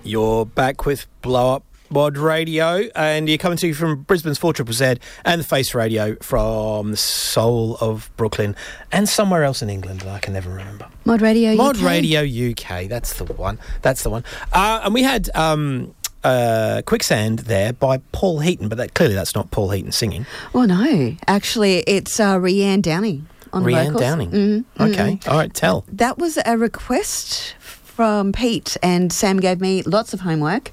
You're back with Blow Up Mod Radio, and you're coming to you from Brisbane's 4ZZZ and the Face Radio from the soul of Brooklyn and somewhere else in England that I can never remember. Mod Radio UK. Mod Radio UK, that's the one. And we had Quicksand there by Paul Heaton, but clearly that's not Paul Heaton singing. Well, no. Actually, it's Rhianne Downing on the vocals. Rhianne Downing. Mm-hmm. Okay, all right, tell. That was a request from Pete, and Sam gave me lots of homework.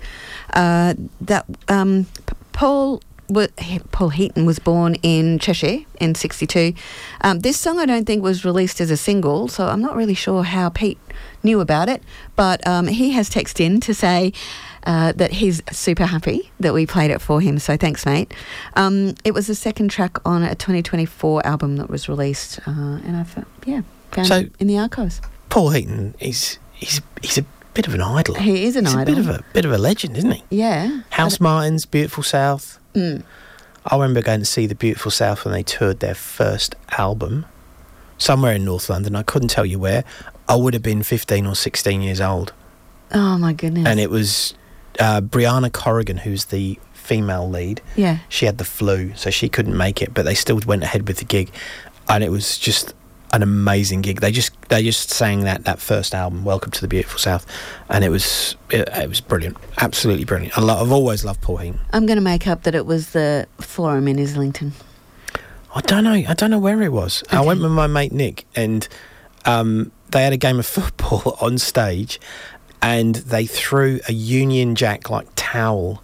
Paul Heaton was born in Cheshire in 1962. This song I don't think was released as a single, so I'm not really sure how Pete knew about it, but he has texted in to say that he's super happy that we played it for him, so thanks, mate. It was the second track on a 2024 album that was released, and I found it in the archives. Paul Heaton, he's a bit of an idol. He is an idol. He's a bit of a legend, isn't he? Yeah. House Martins, Beautiful South. Mm. I remember going to see the Beautiful South when they toured their first album, somewhere in North London. I couldn't tell you where. I would have been 15 or 16 years old. Oh, my goodness. And it was Brianna Corrigan, who's the female lead. Yeah. She had the flu, so she couldn't make it, but they still went ahead with the gig. And it was just an amazing gig. They just sang that first album, Welcome to the Beautiful South, and it was brilliant, absolutely brilliant. I've always loved Paul Heaton. I'm going to make up that it was the Forum in Islington. I don't know where it was. Okay. I went with my mate Nick, and they had a game of football on stage, and they threw a Union Jack towel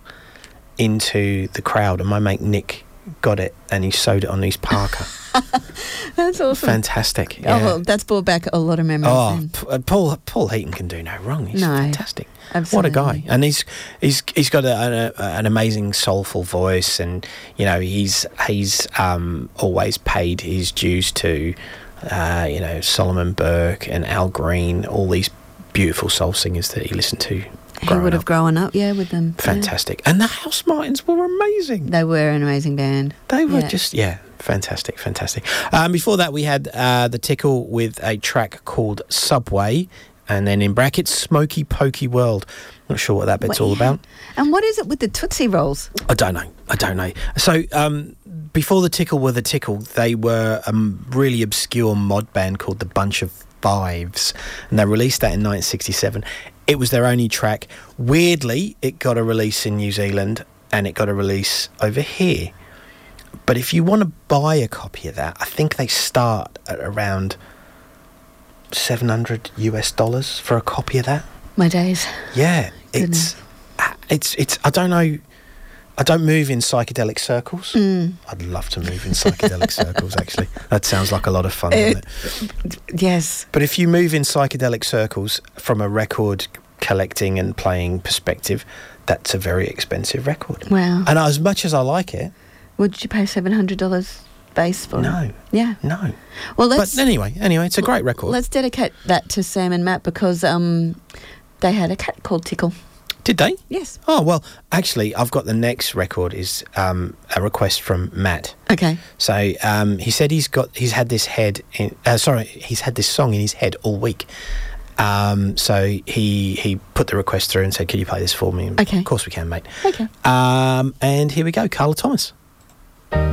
into the crowd, and my mate Nick got it and he sewed it on his parka. That's awesome. Fantastic. Yeah. Oh, well, that's brought back a lot of memories. Oh, Paul Heaton can do no wrong. He's fantastic. Absolutely. What a guy. And he's got an amazing soulful voice, and he's always paid his dues to Solomon Burke and Al Green, all these beautiful soul singers that he listened to. He would have grown up, with them. Fantastic. Yeah. And the House Martins were amazing. They were an amazing band. They were fantastic. Before that, we had The Tickle with a track called Subway, and then in brackets, Smoky Pokey World. Not sure what that bit's all about. And what is it with the Tootsie Rolls? I don't know. So, before The Tickle were The Tickle, they were a really obscure mod band called The Bunch of Fives, and they released that in 1967. It was their only track. Weirdly, it got a release in New Zealand and it got a release over here. But if you want to buy a copy of that, I think they start at around $700 US for a copy of that. My days. Yeah, it's I don't know. I don't move in psychedelic circles. I'd love to move in psychedelic circles, actually. That sounds like a lot of fun, doesn't it? Yes. But if you move in psychedelic circles from a record collecting and playing perspective, that's a very expensive record. Wow. And as much as I like it... Would you pay $700 base for it? No. Yeah. No. Well, but anyway, it's a great record. Let's dedicate that to Sam and Matt because they had a cat called Tickle. Did they? Yes. Oh, well, actually, I've got the next record is a request from Matt. Okay. So he said he's had this song in his head all week. So he put the request through and said, "Can you play this for me?" Okay. Of course we can, mate. Okay. And here we go, Carla Thomas.